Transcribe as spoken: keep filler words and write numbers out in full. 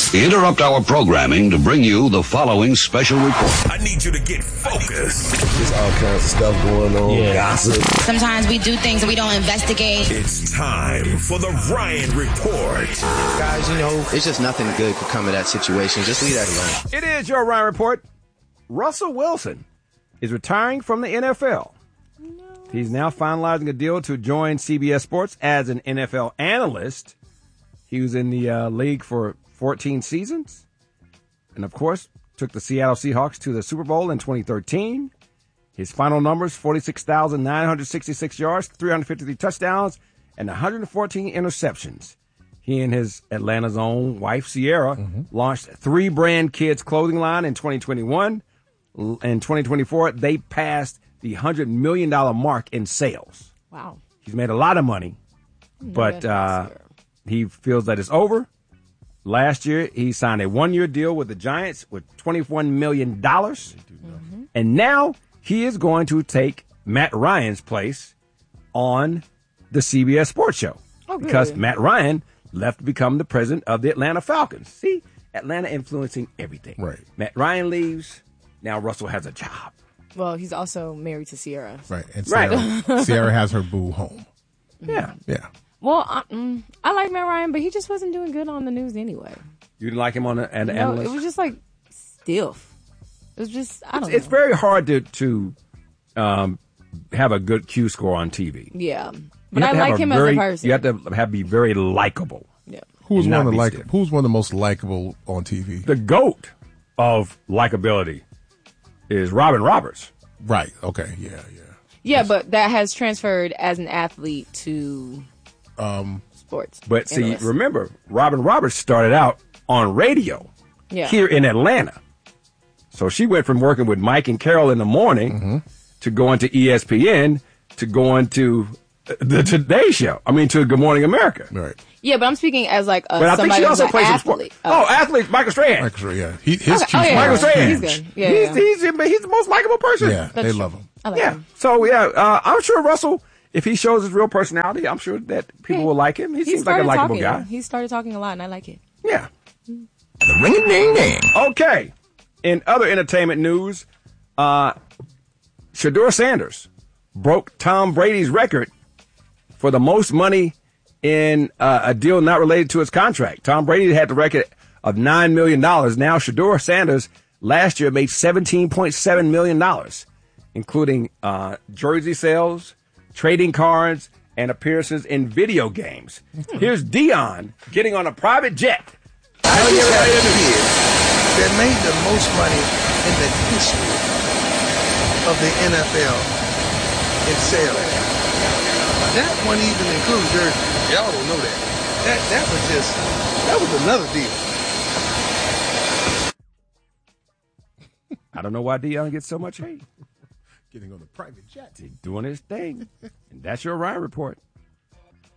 Interrupt our programming to bring you the following special report. I need you to get focused. There's all kinds of stuff going on, yeah. Gossip. Sometimes we do things and we don't investigate. It's time for the Ryan Report. Guys, you know, it's just nothing good could come of that situation. Just leave that alone. It is your Ryan Report. Russell Wilson is retiring from the N F L. No. He's now finalizing a deal to join C B S Sports as an N F L analyst. He was in the uh, league for fourteen seasons. And, of course, took the Seattle Seahawks to the Super Bowl in twenty thirteen. His final numbers, forty-six thousand nine hundred sixty-six yards, three hundred fifty-three touchdowns, and one hundred fourteen interceptions. He and his Atlanta's own wife, Sierra, mm-hmm. launched three brand kids clothing line in twenty twenty-one. In twenty twenty-four, they passed the one hundred million dollars mark in sales. Wow. He's made a lot of money, but uh, he feels that it's over. Last year, he signed a one-year deal with the Giants with twenty-one million dollars. Mm-hmm. And now he is going to take Matt Ryan's place on the C B S Sports Show. Oh, because really? Matt Ryan left to become the president of the Atlanta Falcons. See, Atlanta influencing everything. Right. Matt Ryan leaves. Now Russell has a job. Well, he's also married to Sierra. Right. And Sierra, Right. Sierra has her boo home. Yeah. Yeah. Well, I, mm, I like Matt Ryan, but he just wasn't doing good on the news anyway. You didn't like him on the, an No, analyst? it was just like stiff. It was just, I don't It's, it's know. very hard to, to um, have a good Q score on T V. Yeah. You But have I to have like a him very, as a person. You have to have be very likable. Yeah. Who's And one not of the be like? stiff. Who's one of the most likable on T V? The GOAT of likability is Robin Roberts. Right. Okay. Yeah. Yeah. Yeah, but that has transferred as an athlete to Um. sports. But see, analyst. remember, Robin Roberts started out on radio Yeah. here in Atlanta. So she went from working with Mike and Carol in the morning Mm-hmm. to going to E S P N to going to the Today Show. I mean, to Good Morning America. Right. Yeah, but I'm speaking as like a, But I think somebody she who's also an plays some sport. athlete. Oh, athlete, Michael Strahan. Michael Strahan, yeah. He, his Okay. Q Oh, yeah. Michael Strahan. He's good. Yeah, he's, yeah. he's, he's, he's the most likable person. Yeah. That's they true. love him. I like Yeah. him. So, yeah, uh, I'm sure Russell, if he shows his real personality, I'm sure that people Yeah. will like him. He, He seems like a started likable talking. guy. He started talking a lot, and I like it. Yeah. The ring-a-ding-ding. Okay. In other entertainment news, uh, Shedeur Sanders broke Tom Brady's record for the most money in uh, a deal not related to his contract. Tom Brady had the record of nine million dollars. Now Shedeur Sanders last year made seventeen point seven million dollars, including uh, jersey sales, trading cards, and appearances in video games. Here's Dion getting on a private jet. I just had a kid that made the most money in the history of the N F L in sales. That one even includes jerseys. Y'all don't know that. That that was just that was another deal. I don't know why Dion gets so much hate. Getting on the private jet. He's doing his thing. And that's your Ryan Report.